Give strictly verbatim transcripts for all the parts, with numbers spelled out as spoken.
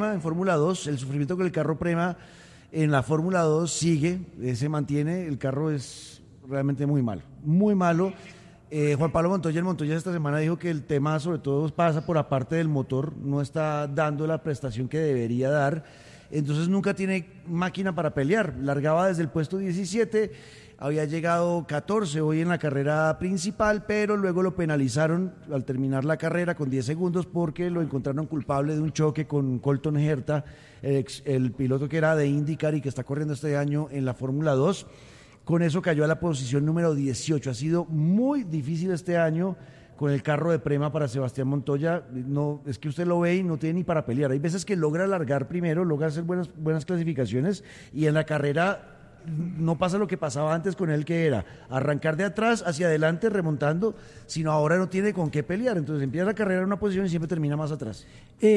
Prema en Fórmula dos, el sufrimiento con el carro Prema en la Fórmula dos sigue, eh, se mantiene, el carro es realmente muy malo, muy malo. Eh, Juan Pablo Montoya, el Montoya esta semana dijo que el tema sobre todo pasa por aparte del motor, no está dando la prestación que debería dar, entonces nunca tiene máquina para pelear, largaba desde el puesto diecisiete, había llegado catorce hoy en la carrera principal, pero luego lo penalizaron al terminar la carrera con diez segundos porque lo encontraron culpable de un choque con Colton Herta, el, ex, el piloto que era de IndyCar y que está corriendo este año en la Fórmula dos. Con eso cayó a la posición número dieciocho. Ha sido muy difícil este año con el carro de Prema para Sebastián Montoya. No, es que usted lo ve y no tiene ni para pelear. Hay veces que logra largar primero, logra hacer buenas, buenas clasificaciones y en la carrera no pasa lo que pasaba antes con él, que era arrancar de atrás hacia adelante remontando, sino ahora no tiene con qué pelear. Entonces empieza la carrera en una posición y siempre termina más atrás.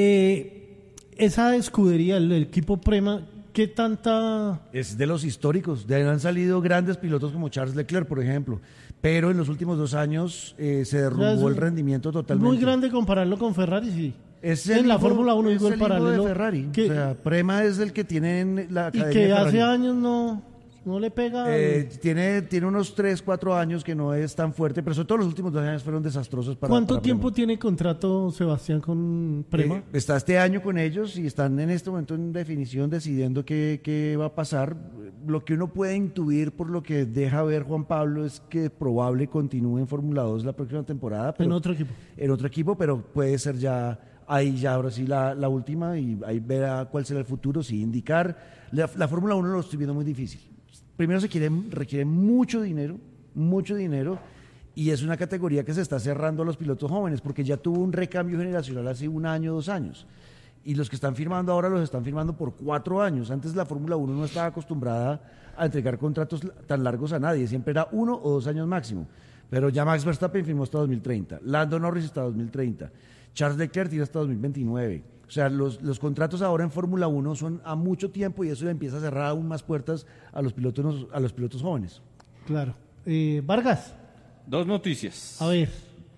Eh, esa escudería, el, el equipo Prema, ¿qué tanta...? Es de los históricos, de ahí han salido grandes pilotos como Charles Leclerc, por ejemplo, pero en los últimos dos años eh, se derrumbó el rendimiento totalmente. Muy grande compararlo con Ferrari, sí. Es en el la hijo, Fórmula uno es digo el el hijo paralelo de Ferrari, que, o sea, Prema es el que tiene en la academia y que de hace Ferrari. años no... No le pega. Eh, tiene, tiene unos tres, cuatro años que no es tan fuerte, pero sobre todo los últimos dos años fueron desastrosos para ¿Cuánto para tiempo Prema. tiene contrato Sebastián con Prema? Eh, está este año con ellos y están en este momento en definición decidiendo qué, qué va a pasar. Lo que uno puede intuir por lo que deja ver Juan Pablo es que probable continúe en Fórmula dos la próxima temporada. Pero, en otro equipo. En otro equipo, pero puede ser ya ahí ya ahora sí la, la última y ahí verá cuál será el futuro, si indicar. La, la Fórmula uno lo estoy viendo muy difícil. Primero se quiere, requiere mucho dinero, mucho dinero, y es una categoría que se está cerrando a los pilotos jóvenes, porque ya tuvo un recambio generacional hace un año, dos años. Y los que están firmando ahora los están firmando por cuatro años. Antes la Fórmula uno no estaba acostumbrada a entregar contratos tan largos a nadie, siempre era uno o dos años máximo. Pero ya Max Verstappen firmó hasta dos mil treinta, Lando Norris hasta dos mil treinta, Charles Leclerc tiene hasta dos mil veintinueve. O sea, los, los contratos ahora en Fórmula uno son a mucho tiempo y eso le empieza a cerrar aún más puertas a los pilotos, a los pilotos jóvenes. Claro. Eh, Vargas. Dos noticias. A ver.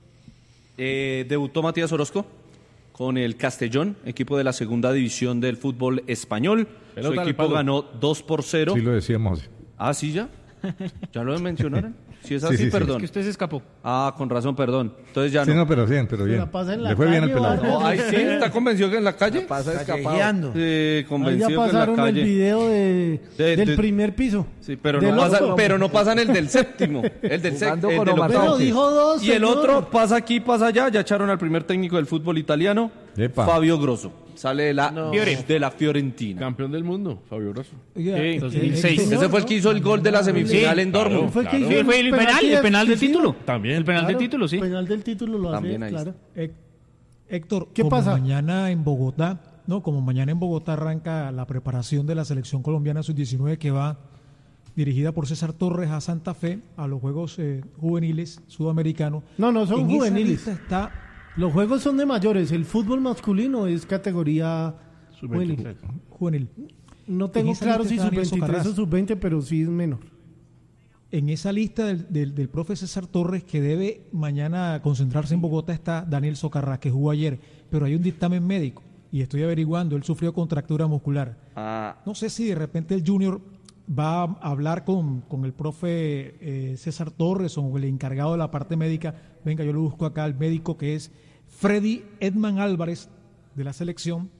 Eh, debutó Matías Orozco con el Castellón, equipo de la segunda división del fútbol español. Pelota Su equipo ganó dos por cero. Sí, lo decíamos. Ah, ¿sí ya? ¿Ya lo mencionaron? Si es así, sí, sí, perdón. sí. Es que usted se escapó. Ah, con razón, perdón. Entonces ya sí, no. no, pero bien, pero bien. Le fue bien al pelado. No, ahí sí, ¿está convencido que en la calle? Pasa escapado. Sí, convencido Ahí ya que en la pasaron calle. el video de, De- del de- primer piso. Sí, pero Del no, pasa, otro. pero no pasan el del séptimo. El del Jugando séptimo. con Omar Pero Entonces, dijo dos, Y el señor. otro pasa aquí, pasa allá. Ya echaron al primer técnico del fútbol italiano, Epa. Fabio Grosso. Sale de la, No. de la Fiorentina. Campeón del mundo, Fabio Grosso. Oiga, Sí, eh, dos mil seis. el señor, Ese fue el que hizo el gol de la semifinal Sí, en Dortmund. Fue el que Claro. hizo Sí, fue el penal, penalti el penal del decisivo. título. También. El penal Claro, del título, sí. Penal del título lo También hace, ahí claro. Hé- Héctor, ¿Qué como pasa? mañana en Bogotá, no, como mañana en Bogotá arranca la preparación de la selección colombiana sub diecinueve que va dirigida por César Torres a Santa Fe a los Juegos eh, Juveniles Sudamericanos. No, no, son En esa juveniles. lista está Los juegos son de mayores. El fútbol masculino es categoría Sub juvenil. veintitrés. juvenil. No tengo En esa claro lista si está sub Daniel veintitrés o Socarrás. sub veinte, pero sí es menor. En esa lista del, del, del profe César Torres que debe mañana concentrarse en Bogotá está Daniel Socarrás, que jugó ayer, pero hay un dictamen médico y estoy averiguando, él sufrió contractura muscular. Ah, No sé si de repente el Junior va a hablar con, con el profe eh, César Torres o el encargado de la parte médica. Venga, yo lo busco acá, el médico que es Freddy Edman Álvarez de la selección.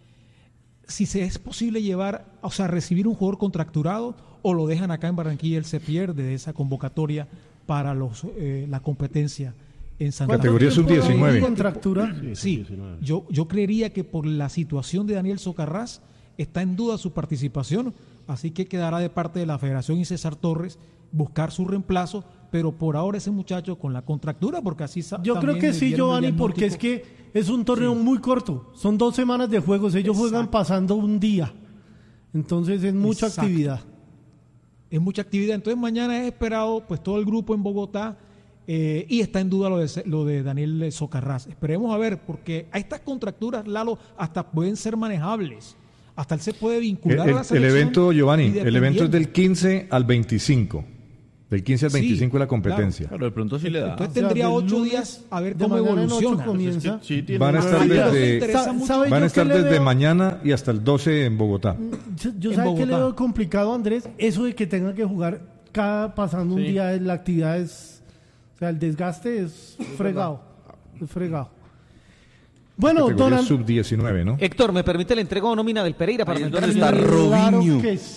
Si se es posible llevar, o sea, recibir un jugador contracturado o lo dejan acá en Barranquilla, él se pierde de esa convocatoria para los eh, la competencia en Santa Fe. Categoría sub diecinueve. Contractura. Sí, yo, yo creería que por la situación de Daniel Socarrás está en duda su participación, así que quedará de parte de la Federación y César Torres buscar su reemplazo, pero por ahora ese muchacho con la contractura, porque así sa- Yo creo también que le sí, dieron el Giovanni, porque es diagnóstico. que es un torneo muy corto. Son dos semanas de juegos. Ellos juegan Exacto. pasando un día. Entonces es mucha Exacto. actividad. Es mucha actividad. Entonces mañana es esperado pues todo el grupo en Bogotá eh, y está en duda lo de, lo de Daniel Socarrás. Esperemos a ver, porque a estas contracturas, Lalo, hasta pueden ser manejables. Hasta él se puede vincular El, a la el selección. evento, Giovanni, y el evento es dependiendo- del quince al veinticinco Del quince al veinticinco Sí, es la competencia. Claro, de pronto sí le da. Entonces O sea, tendría del ocho lunes días a ver de cómo mañana en ocho evoluciona. comienza. Sí, tiene Van a una- estar A mí lo que me desde, interesa Sa- mucho- ¿sabe van a yo estar qué le desde veo? mañana y hasta el doce en Bogotá. Yo, yo En sabe que le Bogotá. veo complicado, Andrés, eso de que tenga que jugar cada pasando un Sí. día en la actividad es, o sea, el desgaste es fregado, es fregado. Bueno, Categoría Donald, sub diecinueve, ¿no? Héctor, ¿me permite la entrega o nómina del Pereira para Ahí es aumentar donde el- está claro Robinho. que